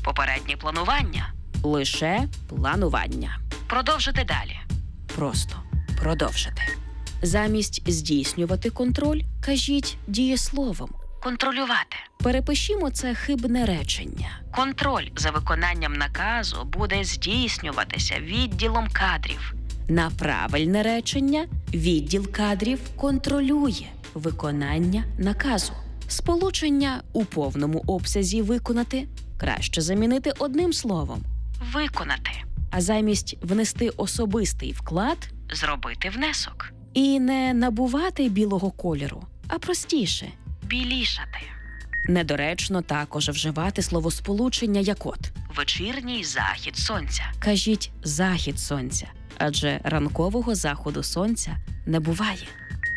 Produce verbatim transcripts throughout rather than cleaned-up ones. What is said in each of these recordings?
Попереднє планування. Лише планування. Продовжити далі. Просто продовжити. Замість здійснювати контроль, кажіть дієсловом. Контролювати. Перепишімо це хибне речення. Контроль за виконанням наказу буде здійснюватися відділом кадрів. На правильне речення відділ кадрів контролює виконання наказу. Сполучення «у повному обсязі виконати» краще замінити одним словом. Виконати. А замість внести особистий вклад – зробити внесок. І не набувати білого кольору, а простіше – білішати. Недоречно також вживати словосполучення як от вечірній захід сонця. Кажіть захід сонця, адже ранкового заходу сонця не буває.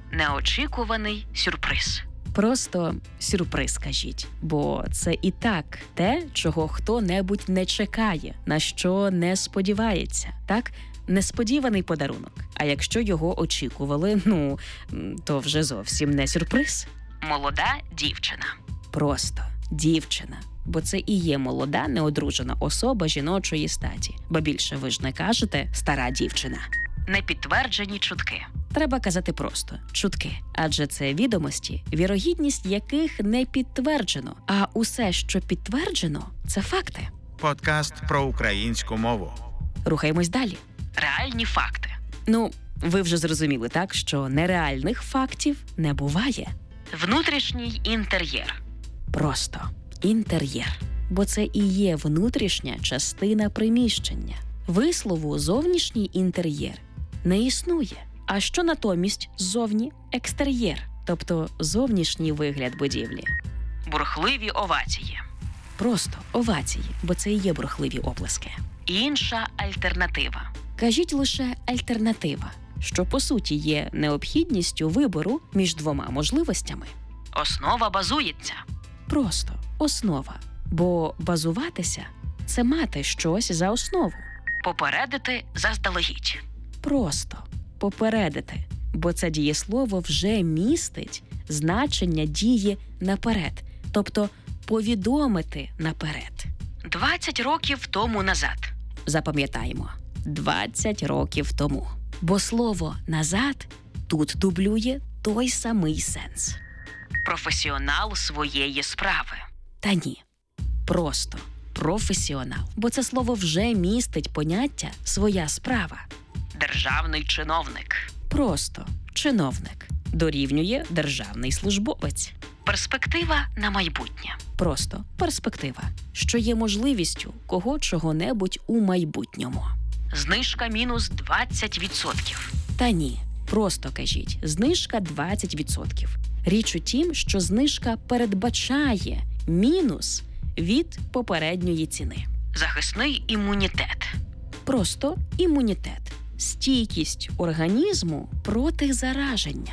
Неочікуваний сюрприз. Просто сюрприз кажіть, бо це і так те, чого хто-небудь не чекає, на що не сподівається. Так? Несподіваний подарунок. А якщо його очікували, ну, то вже зовсім не сюрприз. Молода дівчина. Просто дівчина. Бо це і є молода, неодружена особа жіночої статі. Бо більше ви ж не кажете «стара дівчина». Непідтверджені чутки. Треба казати просто «чутки». Адже це відомості, вірогідність яких не підтверджено. А усе, що підтверджено – це факти. Подкаст про українську мову. Рухаємось далі. Реальні факти. Ну, ви вже зрозуміли, так, що нереальних фактів не буває. Внутрішній інтер'єр. Просто інтер'єр. Бо це і є внутрішня частина приміщення. Вислову «зовнішній інтер'єр» не існує. А що натомість ззовні – екстер'єр, тобто зовнішній вигляд будівлі. Бурхливі овації. Просто овації, бо це і є бурхливі оплески. Інша альтернатива. Кажіть лише альтернатива, що по суті є необхідністю вибору між двома можливостями. Основа базується. Просто основа. Бо базуватися – це мати щось за основу. Попередити заздалегідь. Просто попередити, бо це дієслово вже містить значення дії наперед, тобто повідомити наперед. двадцять років тому назад. Запам'ятаємо. двадцять років тому. Бо слово «назад» тут дублює той самий сенс. Професіонал своєї справи. Та ні. Просто професіонал. Бо це слово вже містить поняття «своя справа». Державний чиновник. Просто чиновник. Дорівнює державний службовець. Перспектива на майбутнє. Просто перспектива, що є можливістю кого чого-небудь у майбутньому. Знижка мінус двадцять відсотків. Та ні, просто кажіть, знижка двадцять відсотків. Річ у тім, що знижка передбачає мінус від попередньої ціни. Захисний імунітет. Просто імунітет. Стійкість організму проти зараження.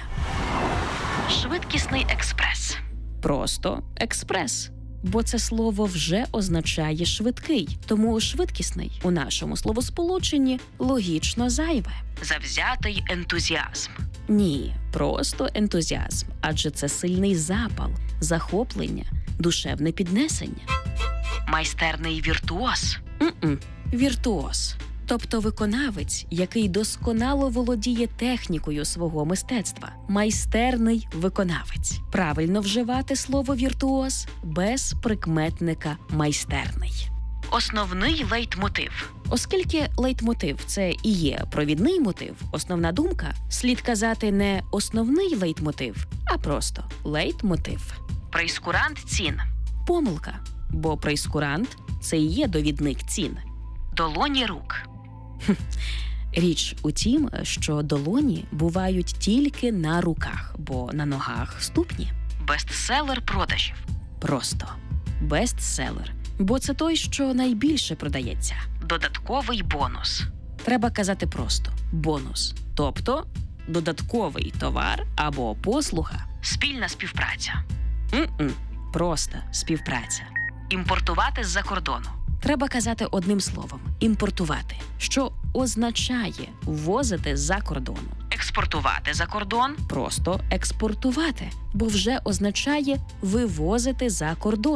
Швидкісний експрес. Просто експрес. Бо це слово вже означає швидкий, тому швидкісний у нашому словосполученні логічно зайве. Завзятий ентузіазм. Ні, просто ентузіазм, адже це сильний запал, захоплення, душевне піднесення. Майстерний віртуоз. М-м, віртуоз. Тобто виконавець, який досконало володіє технікою свого мистецтва. Майстерний виконавець. Правильно вживати слово «віртуоз» без прикметника «майстерний». Основний лейтмотив. Оскільки лейтмотив – це і є провідний мотив, основна думка, слід казати не «основний лейтмотив», а просто «лейтмотив». Прейскурант цін. Помилка, бо прейскурант – це і є довідник цін. Долоні рук. Річ у тім, що долоні бувають тільки на руках, бо на ногах ступні. Бестселер продажів. Просто бестселер, бо це той, що найбільше продається. Додатковий бонус. Треба казати просто бонус, тобто додатковий товар або послуга. Спільна співпраця. М-м, просто співпраця. Імпортувати з-за кордону. Треба казати одним словом – імпортувати, що означає ввозити з-за кордону. Експортувати за кордон. Просто експортувати, бо вже означає вивозити за кордон.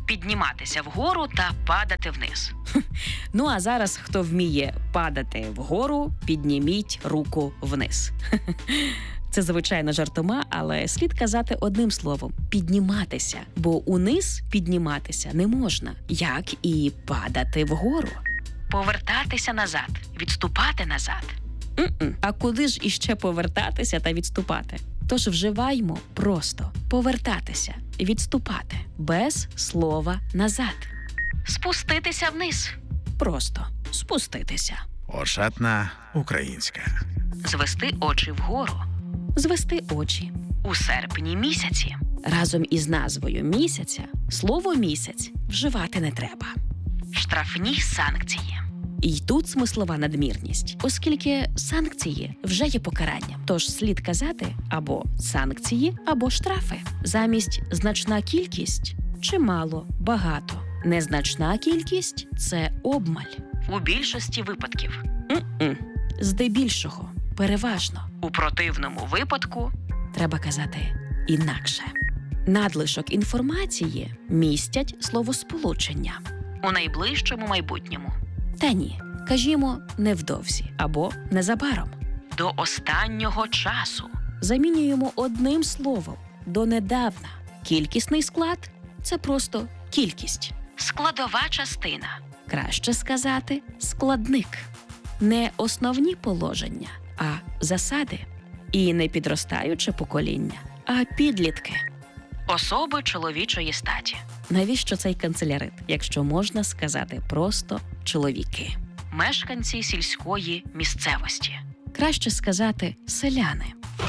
підніматися вгору та падати вниз. Ну а зараз, хто вміє падати вгору, підніміть руку вниз. Це, звичайно, жартома, але слід казати одним словом – підніматися. Бо униз підніматися не можна, як і падати вгору. Повертатися назад, відступати назад. М-м. А куди ж іще повертатися та відступати? Тож вживаймо просто повертатися, відступати, без слова «назад». Спуститися вниз. Просто спуститися. Ошатна українська. Звести очі вгору. Звести очі. У серпні місяці. Разом із назвою місяця слово «місяць» вживати не треба. Штрафні санкції. І тут смислова надмірність, оскільки санкції вже є покаранням. Тож слід казати або санкції, або штрафи. Замість значна кількість чи мало, багато. Незначна кількість – це обмаль. У більшості випадків. М-м. Здебільшого, переважно. У противному випадку Треба казати інакше. Надлишок інформації містять словосполучення. у найближчому майбутньому. Та ні, кажімо невдовзі або незабаром. До останнього часу. Замінюємо одним словом – донедавна. Кількісний склад – це просто кількість. Складова частина. Краще сказати – складник. Не основні положення, а засади. І не підростаюче покоління, а підлітки. Особи чоловічої статі. Навіщо цей канцелярит, якщо можна сказати просто чоловіки? Мешканці сільської місцевості. Краще сказати селяни.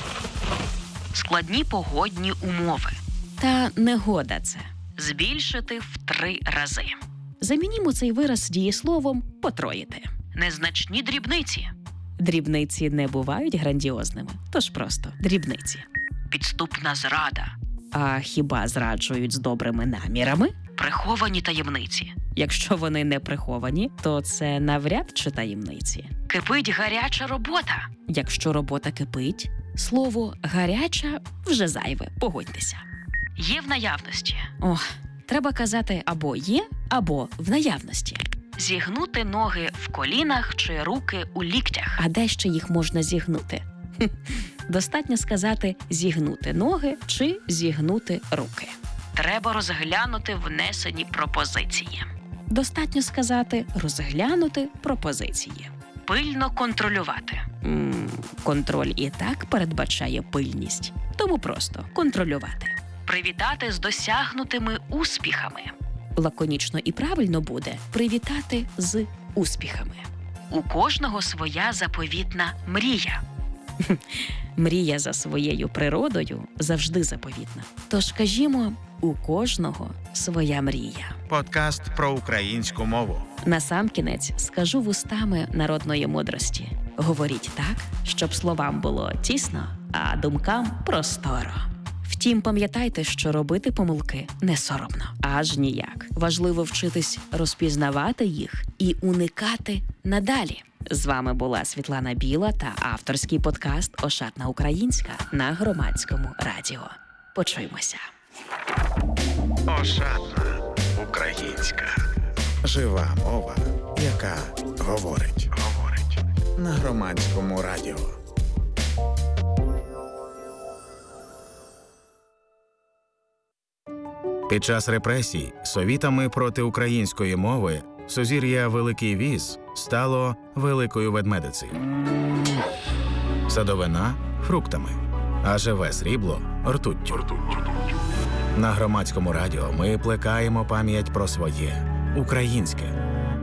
Складні погодні умови. Та негода це. Збільшити в три рази. Замінімо цей вираз дієсловом «потроїти». Незначні дрібниці. Дрібниці не бувають грандіозними, тож просто дрібниці. Підступна зрада. А хіба зраджують з добрими намірами? Приховані таємниці. Якщо вони не приховані, то це навряд чи таємниці. Кипить гаряча робота. Якщо робота кипить, слово «гаряча» вже зайве, погодьтеся. Є в наявності. Ох, треба казати або «є», або «в наявності». Зігнути ноги в колінах чи руки у ліктях. А де ще їх можна зігнути? Хм, достатньо сказати «зігнути ноги» чи «зігнути руки». Треба розглянути внесені пропозиції. Достатньо сказати «розглянути пропозиції». Пильно контролювати. М, контроль і так передбачає пильність, тому просто контролювати. Привітати з досягнутими успіхами. Лаконічно і правильно буде привітати з успіхами. У кожного своя заповітна мрія. Мрія за своєю природою завжди заповітна. Тож кажімо, у кожного своя мрія. Подкаст про українську мову. Насамкінець скажу вустами народної мудрості. Говоріть так, щоб словам було тісно, а думкам просторо. Втім, пам'ятайте, що робити помилки не соромно. Аж ніяк. Важливо вчитись розпізнавати їх і уникати надалі. З вами була Світлана Біла та авторський подкаст «Ошатна українська» на Громадському радіо. Почуємося. Ошатна українська. Жива мова, яка говорить. Говорить. На Громадському радіо. Під час репресій совітами проти української мови сузір'я Великий Віз стало Великою Ведмедицею. Садовина – фруктами, а живе срібло – ртуттю. На Громадському радіо ми плекаємо пам'ять про своє – українське.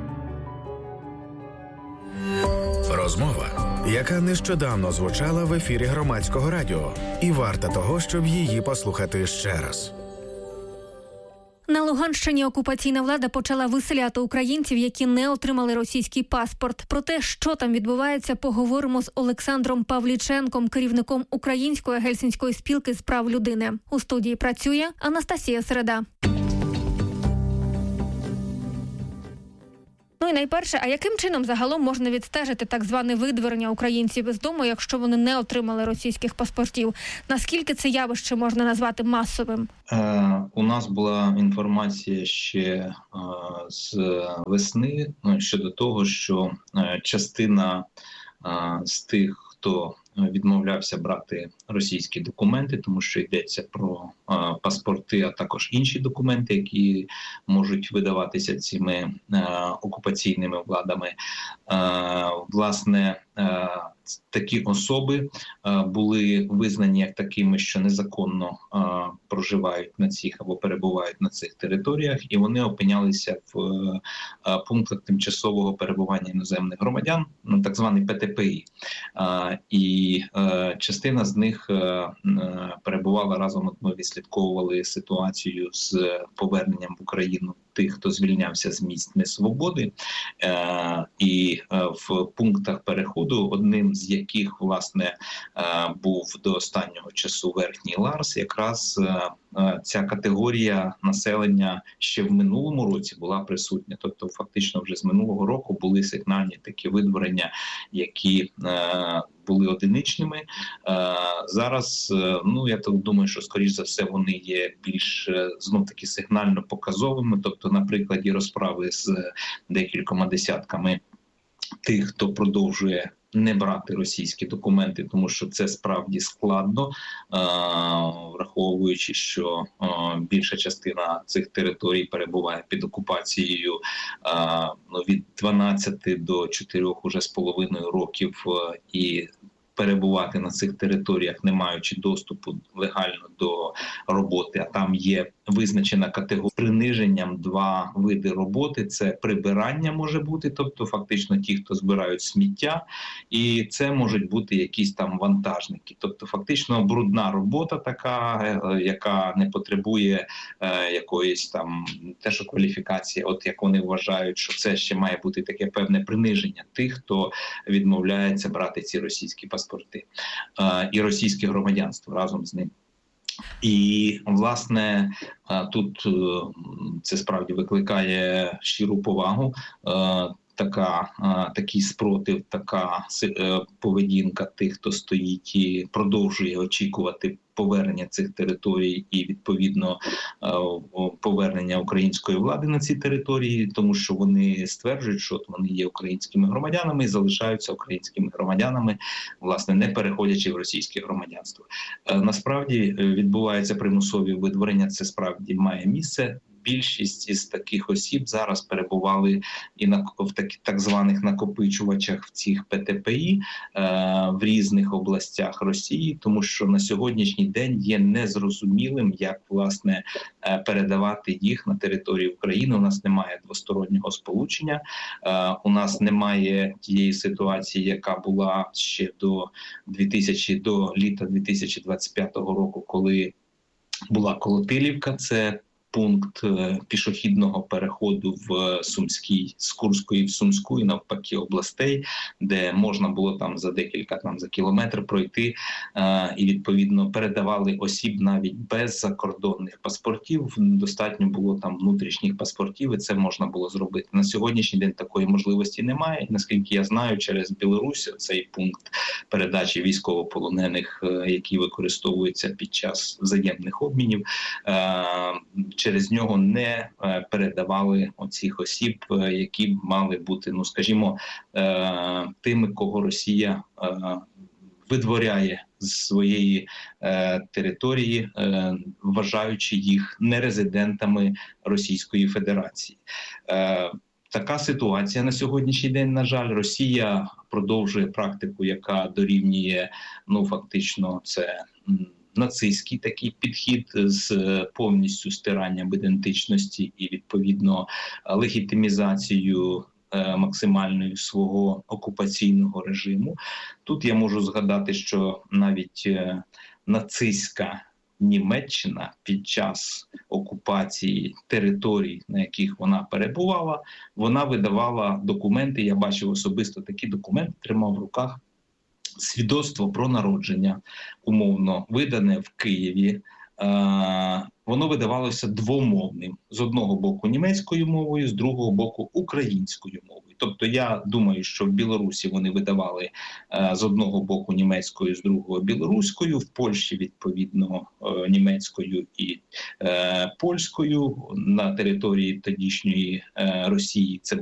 Розмова, яка нещодавно звучала в ефірі Громадського радіо, і варта того, щоб її послухати ще раз. На Луганщині окупаційна влада почала виселяти українців, які не отримали російський паспорт. Про те, що там відбувається, поговоримо з Олександром Павліченком, керівником Української гельсінської спілки з прав людини. У студії працює Анастасія Середа. Ну і найперше, а яким чином загалом можна відстежити так зване видворення українців із дому, якщо вони не отримали російських паспортів? Наскільки це явище можна назвати масовим? Е, у нас була інформація ще е, з весни ну, щодо того, що е, частина е, з тих, хто відмовлявся брати російські документи, тому що йдеться про е, паспорти, а також інші документи, які можуть видаватися цими е, окупаційними владами. Е, власне, е, такі особи е, були визнані як такими, що незаконно е, проживають на цих або перебувають на цих територіях, і вони опинялися в е, пунктах тимчасового перебування іноземних громадян, ну, так званий Пе Те Пе І. Е, і е, частина з них е, е, перебувала разом, от ми відслідковували ситуацію з поверненням в Україну тих, хто звільнявся з місць несвободи, е, і е, в пунктах переходу, одним з яких, власне, е, був до останнього часу Верхній Ларс, якраз е, е, ця категорія населення ще в минулому році була присутня. Тобто, фактично, вже з минулого року були сигнальні такі видворення, які е, були одиничними. Е, зараз, е, ну, я так думаю, що, скоріш за все, вони є більш, е, знов-таки, сигнально показовими. Тобто, на прикладі розправи з декількома десятками тих, хто продовжує не брати російські документи, тому що це справді складно, враховуючи, що більша частина цих територій перебуває під окупацією від дванадцяти до чотирьох уже з половиною років, і перебувати на цих територіях, не маючи доступу легально до роботи, а там є визначена категорія приниженням два види роботи. Це прибирання може бути, тобто фактично ті, хто збирають сміття, і це можуть бути якісь там вантажники. Тобто фактично брудна робота така, яка не потребує е, якоїсь там теж кваліфікації, от як вони вважають, що це ще має бути таке певне приниження тих, хто відмовляється брати ці російські паспорти е, і російське громадянство разом з ним. І, власне, тут це справді викликає щиру повагу, така, такий спротив, така поведінка тих, хто стоїть і продовжує очікувати повернення цих територій і, відповідно, повернення української влади на ці території, тому що вони стверджують, що вони є українськими громадянами і залишаються українськими громадянами, власне, не переходячи в російське громадянство. Насправді відбуваються примусові видворення, це справді має місце. Більшість із таких осіб зараз перебували і на в таких так званих накопичувачах в цих Пе Те Пе І е, в різних областях Росії, тому що на сьогоднішній день є незрозумілим, як, власне, е, передавати їх на територію України. У нас немає двостороннього сполучення, е, у нас немає тієї ситуації, яка була ще до дві тисячі до літа дві тисячі двадцять п'ятого року, коли була Колотилівка, це пункт пішохідного переходу в Сумській, з Курської в Сумську і навпаки областей, де можна було там за декілька там за кілометр пройти, е, і відповідно передавали осіб навіть без закордонних паспортів. Достатньо було там внутрішніх паспортів, і це можна було зробити. На сьогоднішній день такої можливості немає. І, наскільки я знаю, через Білорусь цей пункт передачі військовополонених, е, які використовуються під час взаємних обмінів, е, через нього не передавали оцих осіб, які мали бути, ну скажімо, тими, кого Росія видворяє з своєї території, вважаючи їх нерезидентами Російської Федерації. Така ситуація на сьогоднішній день, на жаль. Росія продовжує практику, яка дорівнює, ну фактично, це нацистський такий підхід з повністю стиранням ідентичності і, відповідно, легітимізацією максимальною свого окупаційного режиму. Тут я можу згадати, що навіть нацистська Німеччина під час окупації територій, на яких вона перебувала, вона видавала документи, я бачив особисто такі документи, тримав в руках, свідоцтво про народження, умовно видане в Києві, воно видавалося двомовним. З одного боку німецькою мовою, з другого боку українською мовою. Тобто я думаю, що в Білорусі вони видавали е, з одного боку німецькою, з другого білоруською, в Польщі відповідно е, німецькою і е, польською, на території тодішньої е, Росії це